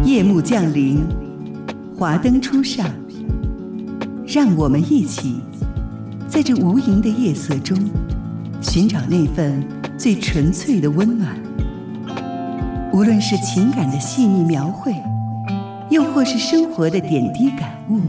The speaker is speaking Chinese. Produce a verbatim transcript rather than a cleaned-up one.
夜幕降临，华灯初上，让我们一起在这无垠的夜色中，寻找那份最纯粹的温暖。无论是情感的细腻描绘，又或是生活的点滴感悟，